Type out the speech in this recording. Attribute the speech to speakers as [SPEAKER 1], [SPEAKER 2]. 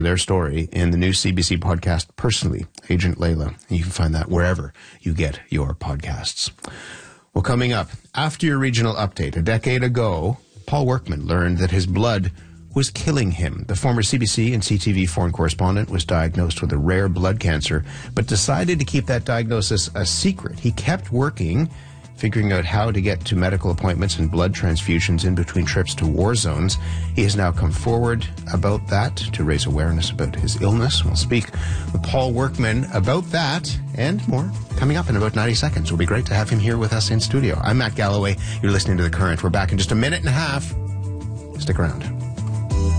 [SPEAKER 1] their story in the new CBC podcast, Personally, Agent Layla. You can find that wherever you get your podcasts. Well, coming up, after your regional update, a decade ago, Paul Workman learned that his blood was killing him. The former CBC and CTV foreign correspondent was diagnosed with a rare blood cancer, but decided to keep that diagnosis a secret. He kept working, figuring out how to get to medical appointments and blood transfusions in between trips to war zones. He has now come forward about that to raise awareness about his illness. We'll speak with Paul Workman about that and more coming up in about 90 seconds. It'll be great to have him here with us in studio. I'm Matt Galloway. You're listening to The Current. We're back in just a minute and a half. Stick around.